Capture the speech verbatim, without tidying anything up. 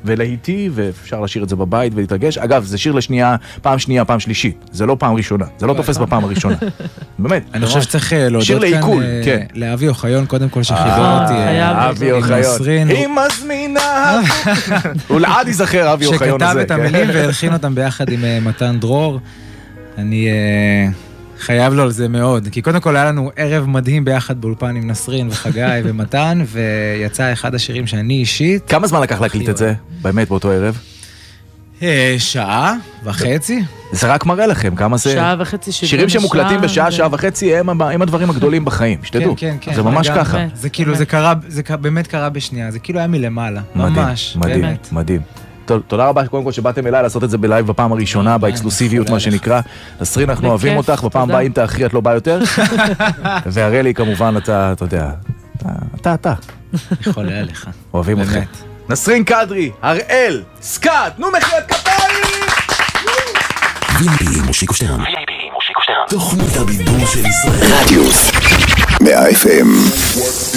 ולהיטי, ואפשר לשיר את זה בבית ולהתרגש. אגב, זה שיר לשנייה, פעם שנייה, פעם שלישית. זה לא פעם ראשונה. זה לא תופס בפעם הראשונה. באמת. אני חושב שצריך להודות כאן לאבי אוחיון, קודם כל שחיבר אותי. אבי אוחיון. היא מזמינה. הוא לעד ייזכר, אבי אוחיון הזה. שכתב את המילים והלחין אותם ביחד עם מתן דרור. אני חייב לו על זה מאוד. כי קודם כל היה לנו ערב מדהים ביחד באולפן עם נסרין וחגי ומתן, ויצא אחד השירים שאני אישית. כמה זמן לקח להקליט את זה? באמת באותו ערב? שעה וחצי. זה רק מראה לכם כמה זה... שעה וחצי, שירים שמוקלטים בשעה, שעה וחצי, הם הדברים הגדולים בחיים, שתדעו. כן, כן, כן. זה ממש ככה. זה כאילו, זה קרה, זה באמת קרה בשנייה, זה כאילו היה מלמעלה. ממש, מדהים, מדהים. תודה רבה קודם כל שבאתם אליי לעשות את זה בלייב בפעם הראשונה, באקסקלוסיביות מה שנקרה. נסרין, אנחנו אוהבים אותך, בפעם הבאה אם תאחרי את לא בא יותר. והרי לי כמובן, אתה, אתה יודע, אתה, אתה. יכול היה לך. אוהבים אותך. נסרין קדרי, הראל, סקאט, תנו מחיאות כפיים! וי איי פי מושיקו שטרן. וי איי פי מושיקו שטרן. תוכנית הבידור של ישראל. רדיוס. מאה אף אם.